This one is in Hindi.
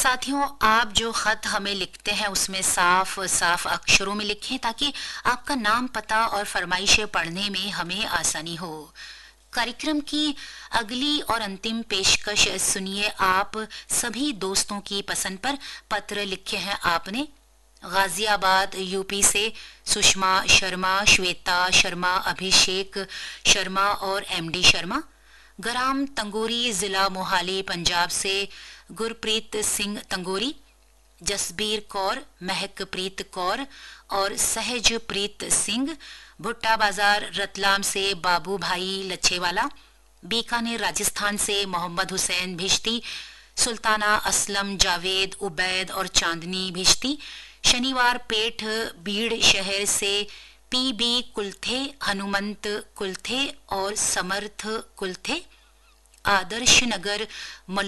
साथियों, आप जो खत हमें लिखते हैं उसमें साफ साफ अक्षरों में लिखें ताकि आपका नाम, पता और फरमाइशें पढ़ने में हमें आसानी हो। कार्यक्रम की अगली और अंतिम पेशकश सुनिए। आप सभी दोस्तों की पसंद पर पत्र लिखे हैं आपने। गाजियाबाद यूपी से सुषमा शर्मा, श्वेता शर्मा, अभिषेक शर्मा और एमडी शर्मा। ग्राम तंगोरी, जिला मोहाली, पंजाब से गुरप्रीत सिंह तंगोरी, जसबीर कौर, महकप्रीत कौर और सहजप्रीत सिंह। भुट्टा बाजार रतलाम से बाबू भाई लच्छेवाला। बीकानेर राजस्थान से मोहम्मद हुसैन भिश्ती, सुल्ताना असलम, जावेद, उबैद और चांदनी भिश्ती। शनिवार पेठ बीड़ शहर से पीबी कुलथे, हनुमंत कुलथे और समर्थ कुलथे। आदर्श नगर